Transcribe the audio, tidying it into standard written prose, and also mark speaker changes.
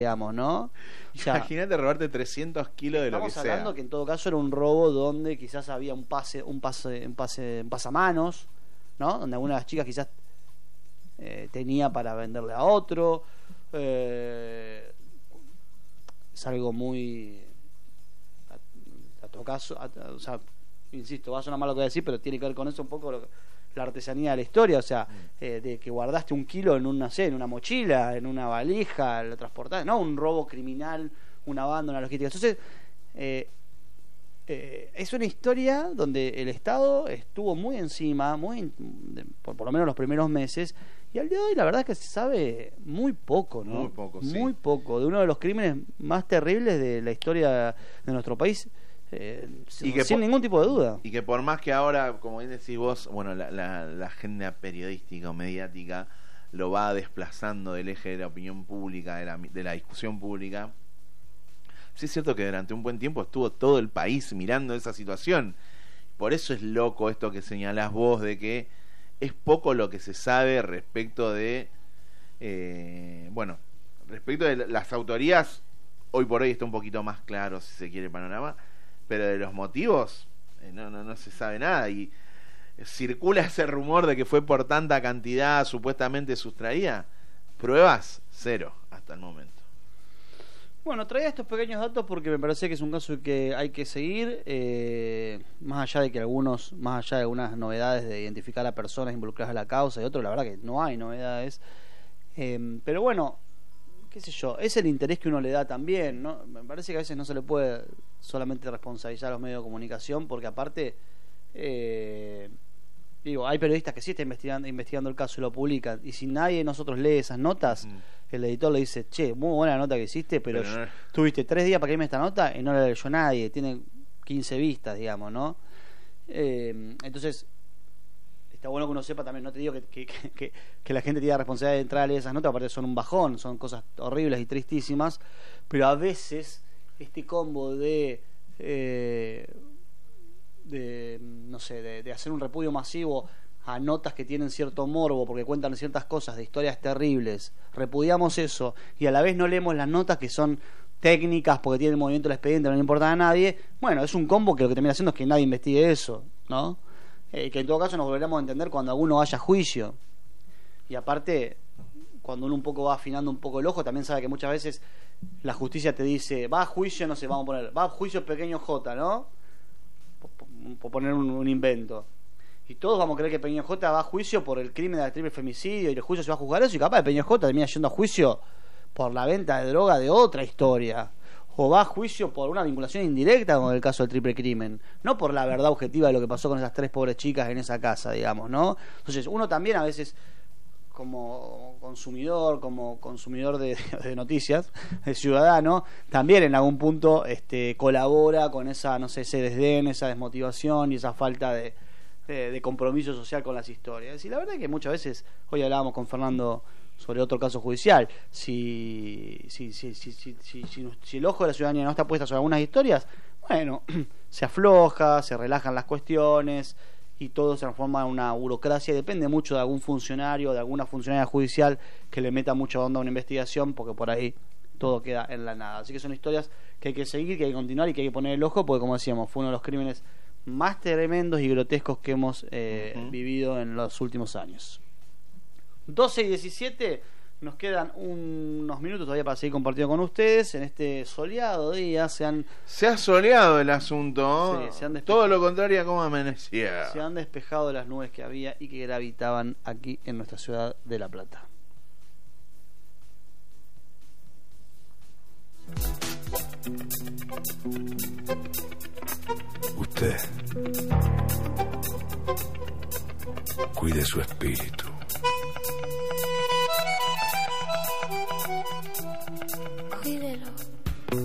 Speaker 1: digamos, ¿no? O sea,
Speaker 2: imagínate robarte 300 kilos de lo que sea.
Speaker 1: Estamos hablando que en todo caso era un robo donde quizás había un pasamanos, ¿no? Donde alguna de las chicas quizás tenía para venderle a otro. Es algo muy... a todo caso, o sea, insisto, va a sonar mal lo que voy a decir, pero tiene que ver con eso un poco la artesanía de la historia, o sea, de que guardaste 1 kilo en una mochila, en una valija, lo transportaste, no un robo criminal, un abandono, una logística. Entonces, es una historia donde el Estado estuvo muy encima, por lo menos los primeros meses, y al día de hoy la verdad es que se sabe muy poco, ¿no?
Speaker 2: Muy poco, sí.
Speaker 1: Muy poco, de uno de los crímenes más terribles de la historia de nuestro país. Sin ningún tipo de duda.
Speaker 2: Y que por más que ahora, como bien decís vos, bueno, la agenda periodística o mediática lo va desplazando del eje de la opinión pública, de la discusión pública, sí es cierto que durante un buen tiempo estuvo todo el país mirando esa situación. Por eso es loco esto que señalás vos, de que es poco lo que se sabe respecto de respecto de las autorías. Hoy por hoy está un poquito más claro, si se quiere, el panorama, pero de los motivos no se sabe nada, y circula ese rumor de que fue por tanta cantidad supuestamente sustraída. Pruebas, 0 hasta el momento.
Speaker 1: Bueno, traía estos pequeños datos porque me parece que es un caso que hay que seguir, más allá de algunas novedades de identificar a personas involucradas en la causa y otro, la verdad que no hay novedades, pero bueno, qué sé yo, es el interés que uno le da también, ¿no? Me parece que a veces no se le puede solamente responsabilizar a los medios de comunicación, porque aparte, hay periodistas que sí están investigando el caso y lo publican, y si nadie de nosotros lee esas notas, el editor le dice, che, muy buena nota que hiciste, pero tuviste 3 días para que irme esta nota y no la leyó nadie, tiene 15 vistas, digamos, ¿no? Entonces, está bueno que uno sepa también, no te digo que la gente tiene la responsabilidad de entrar a leer esas notas, aparte son un bajón, son cosas horribles y tristísimas, pero a veces este combo de hacer un repudio masivo a notas que tienen cierto morbo porque cuentan ciertas cosas de historias terribles, repudiamos eso y a la vez no leemos las notas que son técnicas porque tienen el movimiento del expediente, no le importa a nadie. Bueno, es un combo que lo que termina haciendo es que nadie investigue eso, ¿no? Que en todo caso nos volveremos a entender cuando alguno vaya a juicio. Y aparte, cuando uno un poco va afinando un poco el ojo, también sabe que muchas veces la justicia te dice, va a juicio, no sé, vamos a poner, va a juicio Pequeño J, ¿no? Por poner un invento. Y todos vamos a creer que Pequeño J va a juicio por el crimen del triple femicidio y el juicio se va a juzgar eso, y capaz Pequeño J termina yendo a juicio por la venta de droga de otra historia. O va a juicio por una vinculación indirecta con el caso del triple crimen, no por la verdad objetiva de lo que pasó con esas 3 pobres chicas en esa casa, digamos, ¿no? Entonces uno también a veces como consumidor de noticias, de ciudadano, también en algún punto colabora con esa, no sé, ese desdén, esa desmotivación y esa falta de compromiso social con las historias. Y la verdad es que muchas veces, hoy hablábamos con Fernando sobre otro caso judicial, si el ojo de la ciudadanía no está puesta sobre algunas historias, bueno, se afloja, se relajan las cuestiones y todo se transforma en una burocracia. Depende mucho de algún funcionario, de alguna funcionaria judicial que le meta mucha onda a una investigación, porque por ahí todo queda en la nada. Así que son historias que hay que seguir, que hay que continuar y que hay que poner el ojo, porque como decíamos, fue uno de los crímenes más tremendos y grotescos que hemos vivido en los últimos años. 12:17, nos quedan unos minutos todavía para seguir compartiendo con ustedes en este soleado día. Se ha
Speaker 2: soleado el asunto,
Speaker 1: sí,
Speaker 2: todo lo contrario a cómo amanecía.
Speaker 1: Se han despejado las nubes que había y que gravitaban aquí en nuestra ciudad de La Plata.
Speaker 3: Usted cuide su espíritu.